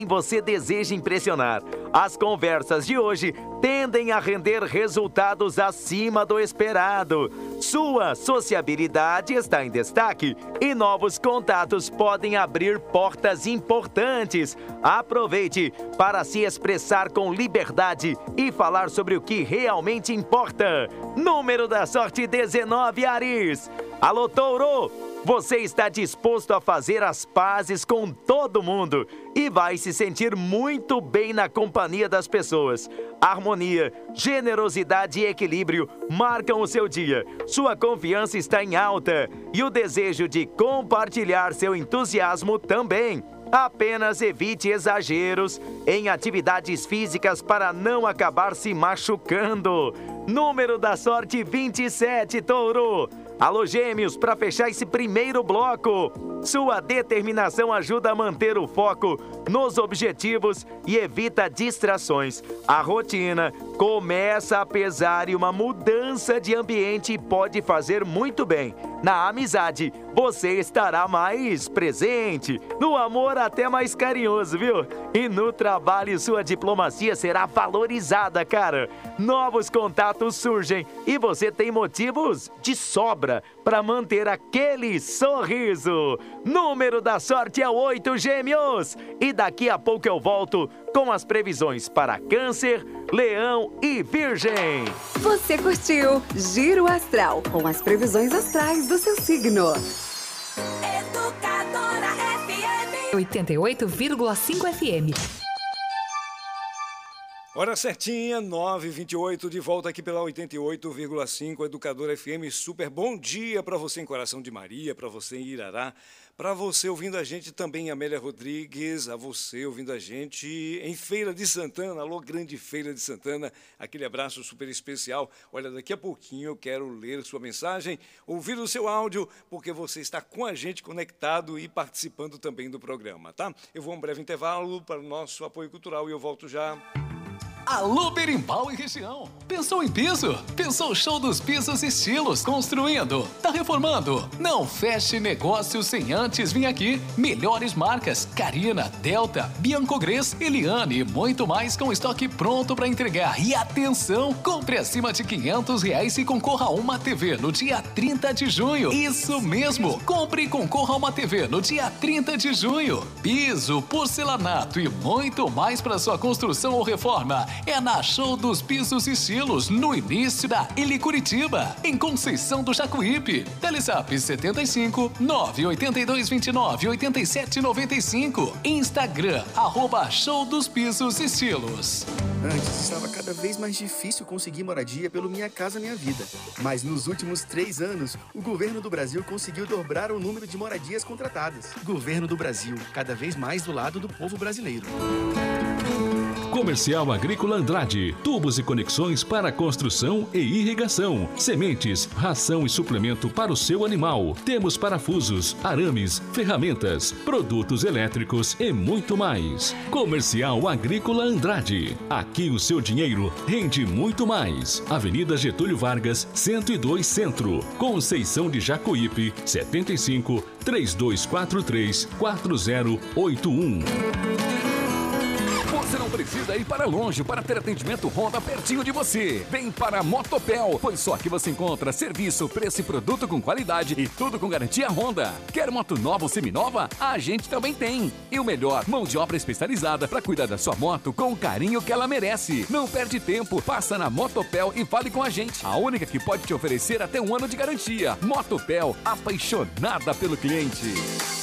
você deseja impressionar. As conversas de hoje tendem a render resultados acima do esperado. Sua sociabilidade está em destaque e novos contatos podem abrir portas importantes. Aproveite para se expressar com liberdade e falar sobre o que realmente importa. Número da sorte 19, Áries. Alô, Touro! Você está disposto a fazer as pazes com todo mundo e vai se sentir muito bem na companhia das pessoas. Harmonia, generosidade e equilíbrio marcam o seu dia. Sua confiança está em alta e o desejo de compartilhar seu entusiasmo também. Apenas evite exageros em atividades físicas para não acabar se machucando. Número da sorte 27, Touro. Alô, Gêmeos, para fechar esse primeiro bloco. Sua determinação ajuda a manter o foco nos objetivos e evita distrações. A rotina começa a pesar e uma mudança de ambiente pode fazer muito bem. Na amizade, você estará mais presente. No amor, até mais carinhoso, viu? E no trabalho, sua diplomacia será valorizada, cara. Novos contatos surgem e você tem motivos de sobra para manter aquele sorriso. Número da sorte é o 8, Gêmeos. E daqui a pouco eu volto com as previsões para Câncer, Leão e Virgem. Você curtiu Giro Astral com as previsões astrais do seu signo. Educadora FM 88,5 FM. Hora certinha, 9h28, de volta aqui pela 88,5 Educadora FM. Super bom dia para você em Coração de Maria, para você em Irará, para você ouvindo a gente também em Amélia Rodrigues, a você ouvindo a gente em Feira de Santana. Alô, grande Feira de Santana, aquele abraço super especial. Olha, daqui a pouquinho eu quero ler sua mensagem, ouvir o seu áudio, porque você está com a gente conectado e participando também do programa, tá? Eu vou a um breve intervalo para o nosso apoio cultural e eu volto já. Alô, Berimbau e região. Pensou em piso? Pensou Show dos Pisos Estilos construindo? Tá reformando? Não feche negócio sem antes vir aqui. Melhores marcas: Carina, Delta, Biancogres, Eliane e muito mais com estoque pronto para entregar. E atenção, compre acima de R$500 e concorra a uma TV no dia 30 de junho. Isso mesmo, compre e concorra a uma TV no dia 30 de junho. Piso, porcelanato e muito mais para sua construção ou reforma. É na Show dos Pisos e Estilos, no início da Ilha Curitiba, em Conceição do Jacuípe. Telezap 75 982 29 87 95. Instagram, @Show dos Pisos e Estilos. Antes estava cada vez mais difícil conseguir moradia pelo Minha Casa Minha Vida. Mas nos últimos 3 anos, o governo do Brasil conseguiu dobrar o número de moradias contratadas. Governo do Brasil, cada vez mais do lado do povo brasileiro. Comercial Agrícola Andrade, tubos e conexões para construção e irrigação, sementes, ração e suplemento para o seu animal. Temos parafusos, arames, ferramentas, produtos elétricos e muito mais. Comercial Agrícola Andrade. Aqui o seu dinheiro rende muito mais. Avenida Getúlio Vargas, 102 Centro, Conceição de Jacuípe, 75 3243 4081. Você não precisa ir para longe para ter atendimento Honda pertinho de você. Vem para a Motopel, pois só aqui você encontra serviço, preço e produto com qualidade e tudo com garantia Honda. Quer moto nova ou seminova? A gente também tem. E o melhor, mão de obra especializada para cuidar da sua moto com o carinho que ela merece. Não perde tempo, passa na Motopel e fale com a gente. A única que pode te oferecer até 1 ano de garantia. Motopel, apaixonada pelo cliente.